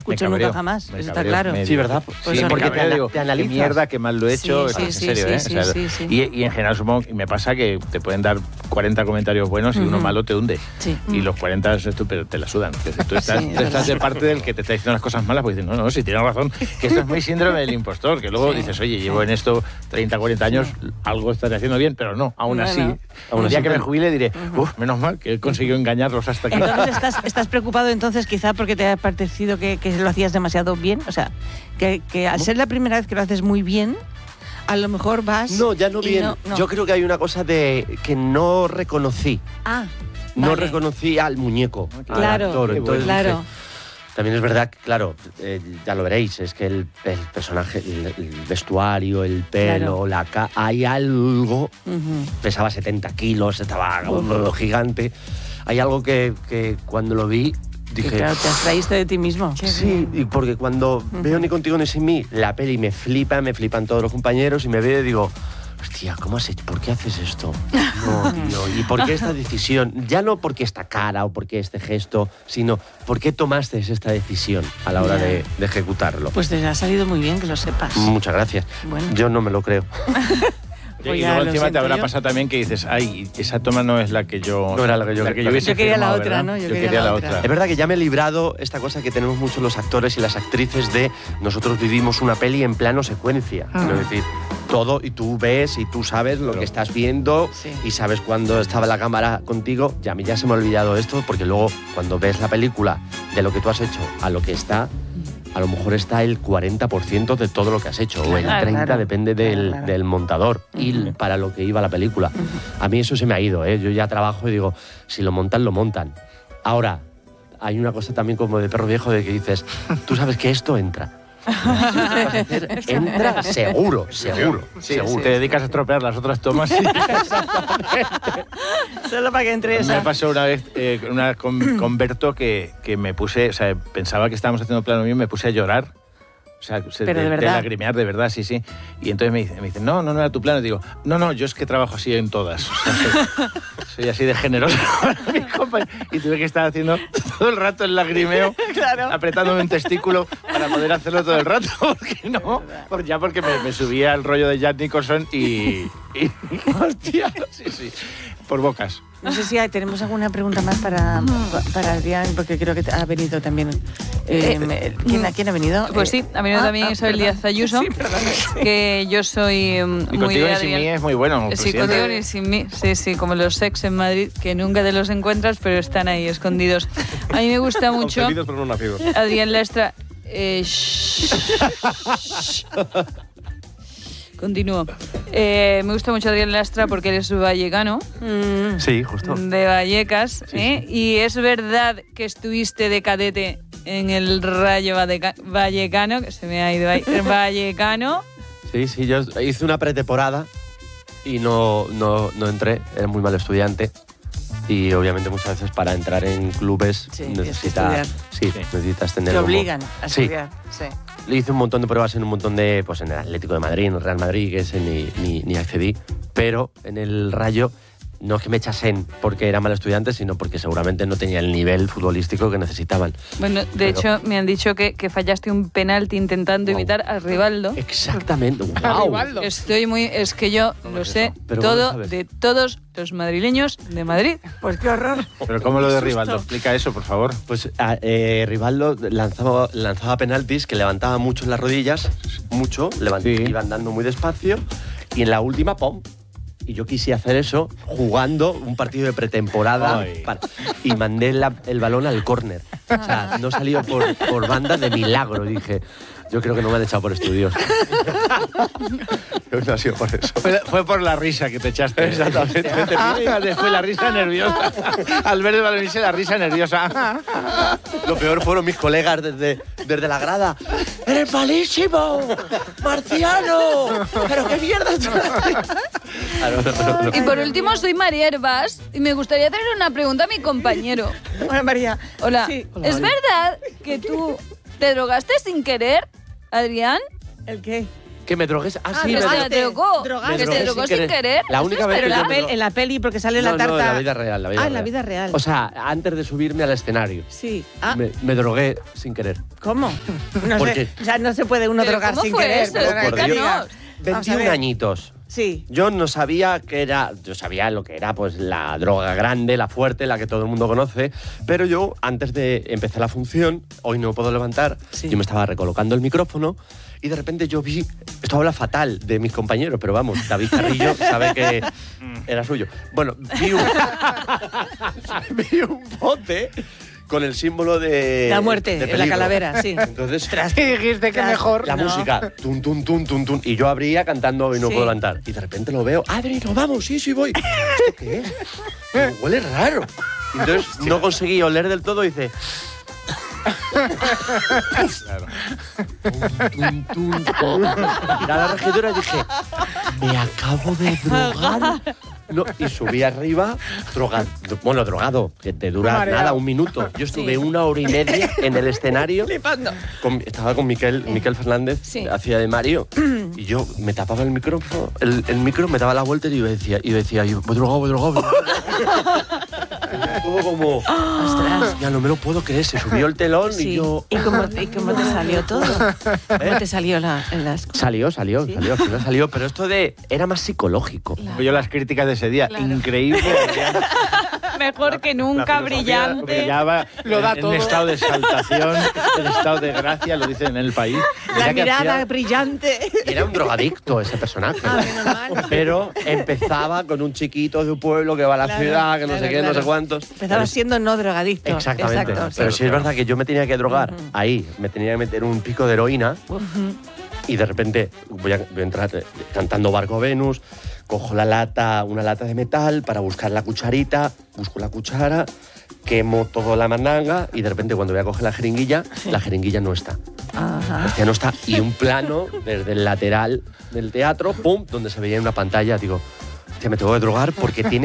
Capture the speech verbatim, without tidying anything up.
escucho nunca jamás, eso está claro. Sí, ¿verdad? Pues sí, porque te, digo, te analizas. Qué mierda, qué mal lo he hecho, Sí, sí, en sí, serio, sí, ¿eh? sí, O sea, sí, sí. Y, y en general supongo, y me pasa que te pueden dar cuarenta comentarios buenos y Uh-huh. uno malo te hunde. Sí. Y los cuarenta tú, pero te la sudan. Que tú estás, Sí, tú estás de parte del que te está diciendo las cosas malas, pues dices, no, no, si tienes razón, que esto es muy síndrome del impostor, que luego Sí. dices, oye, llevo en esto treinta, cuarenta años, sí. algo estaré haciendo bien, pero no, aún No, así, no. aún Ujú. día que me jubile diré, Ujú. uff, menos mal que he conseguido engañarlos hasta aquí. Entonces estás, estás preocupado entonces quizá porque te ha parecido que, que lo hacías demasiado bien, o sea, que, que al ser la primera vez que lo haces muy bien, a lo mejor vas... No, ya no y bien. no- no. Yo creo que hay una cosa de que no reconocí. Ah, No vale. reconocí al muñeco, Claro, al actor. Entonces claro. dije, también es verdad que, claro, eh, ya lo veréis, es que el, el personaje, el, el vestuario, el pelo, Claro. la ca hay algo, Ujú. pesaba setenta kilos, estaba Uf. gigante. Hay algo que, que cuando lo vi Que dije... claro, te abstraíste de ti mismo. Sí, y porque cuando veo Ni contigo ni sin mí, la peli me flipa, me flipan todos los compañeros y me veo y digo, hostia, ¿cómo has hecho? ¿Por qué haces esto? No, tío, ¿y por qué esta decisión? Ya no porque esta cara o porque este gesto, sino ¿por qué tomaste esta decisión a la hora Ya. de, de ejecutarlo? Pues te ha salido muy bien, que lo sepas. Muchas gracias. Bueno. Yo no me lo creo. Pues y ya luego lo encima te siento habrá yo. pasado también que dices, ay, esa toma no es la que yo... No era la que yo- hubiese Yo quería la firmado, otra, ¿verdad? ¿no? Yo Yo quería quería la la otra. otra. Es verdad que ya me he librado esta cosa que tenemos mucho los actores y las actrices de nosotros vivimos una peli en plano secuencia. Ah. Es decir, todo y tú ves y tú sabes lo Claro. que estás viendo Sí. y sabes cuándo estaba la cámara contigo. Y a mí ya se me ha olvidado esto porque luego cuando ves la película de lo que tú has hecho a lo que está, a lo mejor está el cuarenta por ciento de todo lo que has hecho o el Claro, treinta por ciento, claro. depende del, Claro, claro. del montador y Ujú. para lo que iba la película. A mí eso se me ha ido, ¿eh? Yo ya trabajo y digo, si lo montan, lo montan. Ahora, hay una cosa también como de perro viejo de que dices, tú sabes que esto entra. Entra seguro, seguro, Sí, seguro. te dedicas a estropear las otras tomas. Sí. Solo para que entre Me esa. pasó una vez eh, una con, con Berto que, que me puse, o sea, pensaba que estábamos haciendo plano mío y me puse a llorar. O sea, se- Pero de verdad. lagrimear, de verdad, sí, sí. Y entonces me dice, me dice, no, no, no era tu plano. Y digo, no, no, yo es que trabajo así en todas. O sea, soy, soy así de generoso para mis compañeros. Y tuve que estar haciendo todo el rato el lagrimeo, Claro. apretándome un testículo para poder hacerlo todo el rato. Porque no, por- ya porque me, me subía al rollo de Jack Nicholson y... y hostia, sí, sí, por bocas. No sé si hay- tenemos alguna pregunta más para, para Adrián, porque creo que ha venido también. Eh, me- ¿quién, ¿Quién ha venido? Pues sí, Eh, ha venido ah, también ah, Isabel perdón. Díaz Ayuso, Sí, perdón. que yo soy mm, Y muy contigo de y sin mí Adrián. es muy bueno. Sí, presidente. contigo ni sin mí. Sí, sí, como los ex en Madrid, que nunca te los encuentras, pero están ahí escondidos. A mí me gusta mucho Concebidos pero no nacidos. Adrián Lastra. Eh, shh. Continúo. Eh, me gusta mucho Adrián Lastra porque él es vallecano, Mm, Sí, justo. de Vallecas, ¿eh? Y es verdad que estuviste de cadete en el Rayo Valleca- Vallecano, que se me ha ido ahí, Vallecano. Sí, sí, yo hice una pretemporada y no, no, no entré, era muy mal estudiante. Y obviamente muchas veces para entrar en clubes Sí, tienes que necesitas, sí, Sí. necesitas tener te como- obligan a Sí. estudiar. Sí. Le hice un montón de pruebas en un montón de, pues en el Atlético de Madrid, en el Real Madrid, que ese ni, ni, ni accedí, pero en el Rayo no es que me echasen porque era mal estudiante, sino porque seguramente no tenía el nivel futbolístico que necesitaban. Bueno, de Pero- hecho, me han dicho que, que fallaste un penalti intentando Wow. imitar a Rivaldo. Exactamente. ¡Wow! Estoy muy... Es que yo lo sé Pero ¿cómo lo todo sabes? de todos los madrileños de Madrid. Pues qué horror. Pero ¿cómo lo de Qué susto. Rivaldo? Explica eso, por favor. Pues a- eh, Rivaldo lanzaba, lanzaba penaltis que levantaba mucho las rodillas, mucho, levant- Sí. iban dando muy despacio, y en la última, ¡pum! Y yo quise hacer eso jugando un partido de pretemporada Ay. para- y mandé la- el balón al córner. O sea, no salió por, por banda de milagro. Dije, yo creo que no me han echado por estudios. No ha sido por eso. Fue, fue por la risa que te echaste. Exactamente. Después la risa nerviosa. Al ver el balón irse, la risa nerviosa. Lo peor fueron mis colegas desde, desde la grada. ¡Eres malísimo! ¡Marciano! ¿Pero qué mierda estás haciendo? Ah, no, no, no, no. Y por último, soy María Herbás y me gustaría hacer una pregunta a mi compañero. Hola, María. Hola, Sí. ¿es verdad que tú te drogaste sin querer, Adrián? ¿El qué? Que me drogué. Ah, sí, que me se drogué. drogó. drogaste. Que Me se drogué drogó sin sin querer. querer. La Eso única es vez Pero que en yo la, me pel- dro- en la peli, porque sale la No, tarta. no, en la vida real, la vida ah, en real. la vida real. O sea, antes de subirme al escenario, sí. Ah, me, me drogué sin querer. ¿cómo? No ¿Por sé. qué? O sea, no se puede uno ¿Pero drogar cómo sin fue querer. eso? pero que Explícanos. diga. Vamos a veintiún ver. añitos. Sí. Yo no sabía que era, yo sabía lo que era pues la droga grande, la fuerte, la que todo el mundo conoce, pero yo antes de empezar la función, hoy no puedo levantar, Sí. yo me estaba recolocando el micrófono y de repente yo vi, esto habla fatal de mis compañeros, pero vamos, David Carrillo sabe que era suyo. Bueno, vi un, vi un bote con el símbolo de La muerte, de en la peligro. calavera, sí. Entonces, Y dijiste que Tras- mejor. la No. música, tun, tun, tun, tun, tun, y yo abría cantando y no Sí. puedo levantar. Y de repente lo veo, Adri, nos vamos, sí, sí voy. ¿Esto qué es? Digo, huele raro. Y entonces no conseguí oler del todo y dice... Claro. Tun, tun, tun. Miré a la regidora y dije, me acabo de drogar. No, y subí arriba, drogado. Bueno, drogado, que te dura Mareado. nada, un minuto. Yo estuve una hora y media en el escenario. Flipando. Con- estaba con Miquel, Miquel Fernández, Sí. hacía de Mario, y yo me tapaba el micrófono, el, el micro, me daba la vuelta y yo decía, y decía, yo, voy drogado, voy drogado. voy drogado". Todo como, Ostras. ya no me lo puedo creer, se subió el telón Sí. y yo... ¿Y cómo, y cómo te salió todo? ¿Cómo te salió la, en las... Salió, salió, ¿Sí? salió, al final salió, pero esto de, era más psicológico. Yo las críticas de ese día, Claro. increíble. Mejor que nunca, La filosofía brillante. brillaba Lo da en, en todo. estado de exaltación, en estado de gracia, lo dicen en el país. La Decía que mirada hacía- brillante. Era un drogadicto ese personaje. Ah, menos mal. Pero empezaba con un chiquito de un pueblo que va a la Claro, ciudad, que no claro, sé qué, no claro. sé cuántos. Empezaba Pero- siendo no drogadicto. Exactamente. Exacto, Pero sí. sí es verdad que yo me tenía que drogar ahí, me tenía que meter un pico de heroína y de repente voy a, voy a entrar eh, cantando Barco Venus, cojo la lata, una lata de metal para buscar la cucharita, busco la cuchara, quemo toda la mandanga y de repente cuando voy a coger la jeringuilla, la jeringuilla no está. Ajá. Hostia, no está. Y un plano desde el lateral del teatro, pum, donde se veía en una pantalla, digo, hostia, me tengo que drogar porque tiene